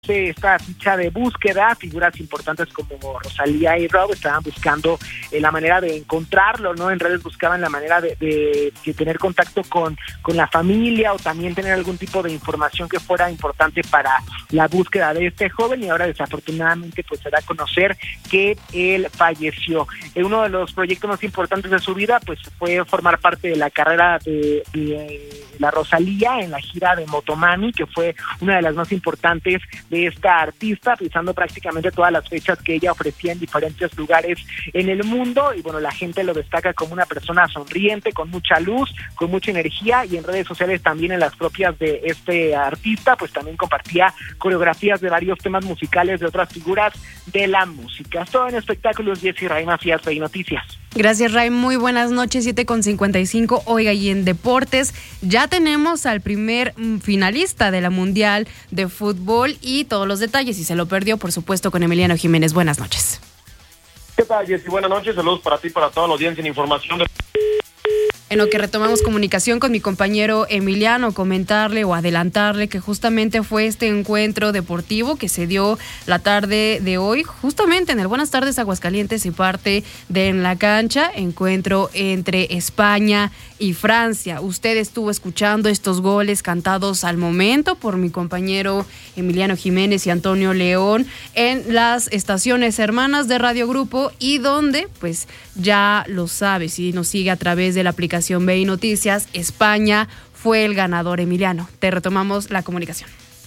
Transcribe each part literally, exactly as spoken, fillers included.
de esta ficha de búsqueda, figuras importantes como Rosalía y Rob estaban buscando eh, la manera de encontrarlo, ¿no? En redes buscaban la manera de, de, de tener contacto con, con la familia o también tener algún tipo de información que fuera importante para la búsqueda de este joven, y ahora desafortunadamente pues se da a conocer que él falleció. Eh, uno de los proyectos más importantes de su vida pues fue formar parte de la carrera de, de la Rosalía en la gira de Motomami, que fue una de las más importantes de esta artista, pisando prácticamente todas las fechas que ella ofrecía en diferentes lugares en el mundo. Y bueno, la gente lo destaca como una persona sonriente, con mucha luz, con mucha energía, y en redes sociales también, en las propias de este artista, pues también compartía coreografías de varios temas musicales de otras figuras de la música. Todo en espectáculos. Jessy Ray Macías, Rey Noticias. Gracias, Ray. Muy buenas noches, siete con cincuenta y cinco. Oiga, y en deportes ya tenemos al primer finalista de la Mundial de Fútbol y todos los detalles. Si se lo perdió, por supuesto, con Emiliano Jiménez. Buenas noches. ¿Qué tal, Jessy? Buenas noches. Saludos para ti, para toda la audiencia en información de... En lo que retomamos comunicación con mi compañero Emiliano, comentarle o adelantarle que justamente fue este encuentro deportivo que se dio la tarde de hoy, justamente en el Buenas Tardes Aguascalientes y parte de En la Cancha, encuentro entre España y Francia. Usted estuvo escuchando estos goles cantados al momento por mi compañero Emiliano Jiménez y Antonio León en las estaciones hermanas de Radio Grupo, y donde, pues ya lo sabe, si nos sigue a través de la aplicación B I Noticias, España fue el ganador. Emiliano, te retomamos la comunicación.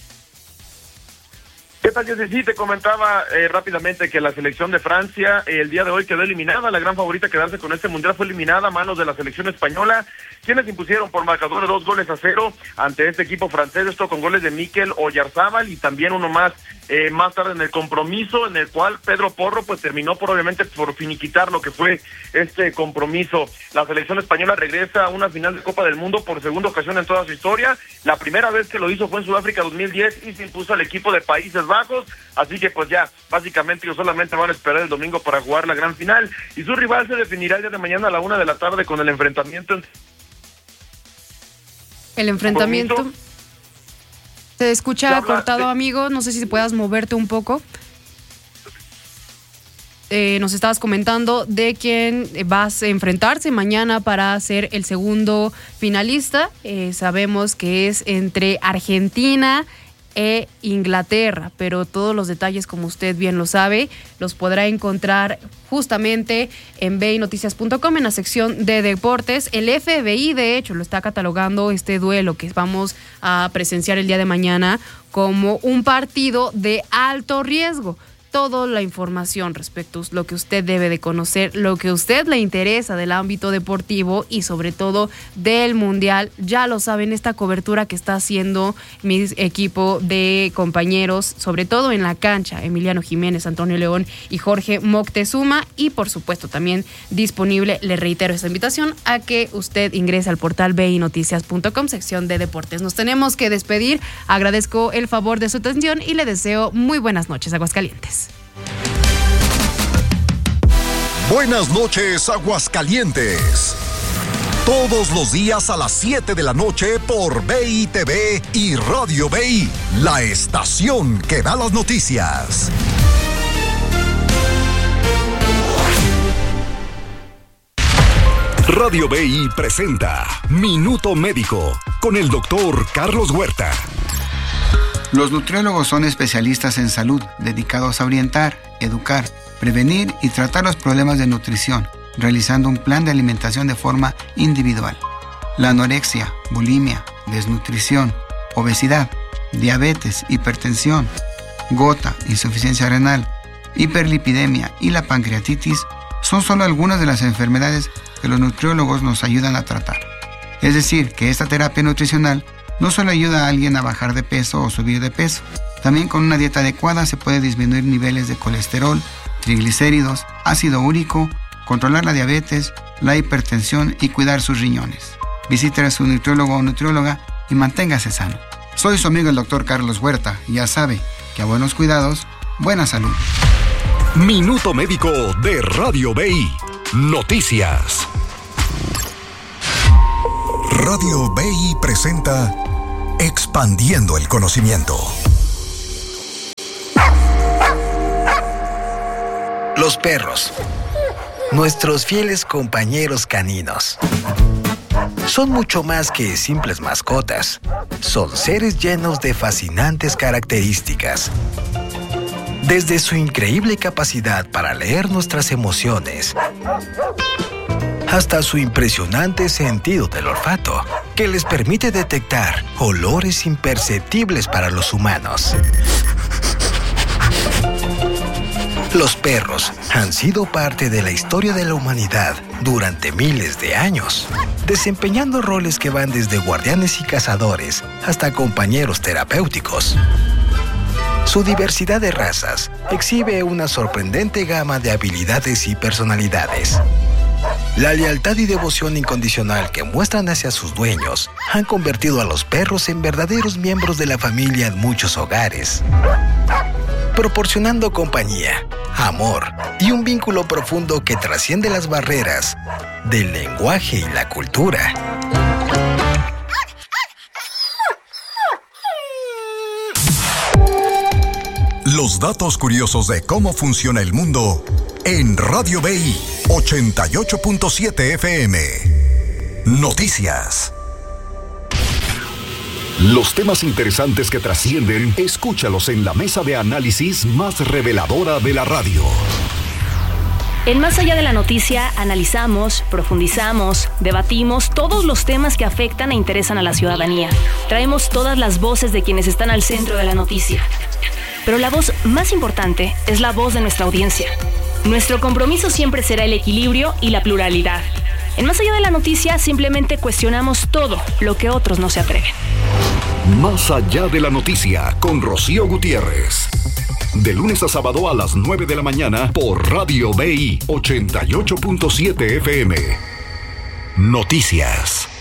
¿Qué tal, Jessy? Sí, te comentaba eh, rápidamente que la selección de Francia eh, el día de hoy quedó eliminada. La gran favorita a quedarse con este mundial fue eliminada a manos de la selección española, quienes impusieron por marcador de dos goles a cero ante este equipo francés, esto con goles de Mikel Oyarzábal y también uno más eh, más tarde en el compromiso, en el cual Pedro Porro pues terminó por obviamente por finiquitar lo que fue este compromiso. La selección española regresa a una final de Copa del Mundo por segunda ocasión en toda su historia. La primera vez que lo hizo fue en Sudáfrica dos mil diez y se impuso al equipo de Países Bajos, así que pues ya básicamente ellos solamente van a esperar el domingo para jugar la gran final, y su rival se definirá el día de mañana a la una de la tarde con el enfrentamiento en... El enfrentamiento. Se escucha cortado, de... amigo. No sé si puedas moverte un poco. Eh, nos estabas comentando de quién vas a enfrentarse mañana para ser el segundo finalista. Eh, sabemos que es entre Argentina e Inglaterra, pero todos los detalles, como usted bien lo sabe, los podrá encontrar justamente en b i noticias punto com en la sección de deportes. El F B I, de hecho, lo está catalogando este duelo que vamos a presenciar el día de mañana como un partido de alto riesgo. Toda la información respecto a lo que usted debe de conocer, lo que a usted le interesa del ámbito deportivo y sobre todo del Mundial, ya lo saben, esta cobertura que está haciendo mi equipo de compañeros, sobre todo en la cancha, Emiliano Jiménez, Antonio León y Jorge Moctezuma, y por supuesto también disponible, le reitero esta invitación a que usted ingrese al portal b i noticias punto com, sección de deportes. Nos tenemos que despedir, agradezco el favor de su atención y le deseo muy buenas noches, Aguascalientes. Buenas noches, Aguascalientes. Todos los días a las siete de la noche por B I T V y Radio B I, la estación que da las noticias. Radio B I presenta Minuto Médico con el doctor Carlos Huerta. Los nutriólogos son especialistas en salud, dedicados a orientar, educar, prevenir y tratar los problemas de nutrición, realizando un plan de alimentación de forma individual. La anorexia, bulimia, desnutrición, obesidad, diabetes, hipertensión, gota, insuficiencia renal, hiperlipidemia y la pancreatitis son solo algunas de las enfermedades que los nutriólogos nos ayudan a tratar. Es decir, que esta terapia nutricional no solo ayuda a alguien a bajar de peso o subir de peso, también con una dieta adecuada se puede disminuir niveles de colesterol, triglicéridos, ácido úrico, controlar la diabetes, la hipertensión y cuidar sus riñones. Visite a su nutriólogo o nutrióloga y manténgase sano. Soy su amigo el doctor Carlos Huerta y ya sabe que a buenos cuidados, buena salud. Minuto Médico de Radio B I. Noticias. Radio B I presenta Expandiendo el Conocimiento. Los perros, nuestros fieles compañeros caninos. Son mucho más que simples mascotas. Son seres llenos de fascinantes características. Desde su increíble capacidad para leer nuestras emociones, hasta su impresionante sentido del olfato, que les permite detectar olores imperceptibles para los humanos. Los perros han sido parte de la historia de la humanidad durante miles de años, desempeñando roles que van desde guardianes y cazadores hasta compañeros terapéuticos. Su diversidad de razas exhibe una sorprendente gama de habilidades y personalidades. La lealtad y devoción incondicional que muestran hacia sus dueños han convertido a los perros en verdaderos miembros de la familia en muchos hogares, proporcionando compañía, amor y un vínculo profundo que trasciende las barreras del lenguaje y la cultura. Los datos curiosos de cómo funciona el mundo en Radio B I ochenta y ocho punto siete F M. Noticias. Los temas interesantes que trascienden, escúchalos en la mesa de análisis más reveladora de la radio. En Más Allá de la Noticia analizamos, profundizamos, debatimos todos los temas que afectan e interesan a la ciudadanía. Traemos todas las voces de quienes están al centro de la noticia. Pero la voz más importante es la voz de nuestra audiencia. Nuestro compromiso siempre será el equilibrio y la pluralidad. En Más Allá de la Noticia simplemente cuestionamos todo lo que otros no se atreven. Más Allá de la Noticia con Rocío Gutiérrez. De lunes a sábado a las nueve de la mañana por Radio B I ochenta y ocho punto siete F M. Noticias.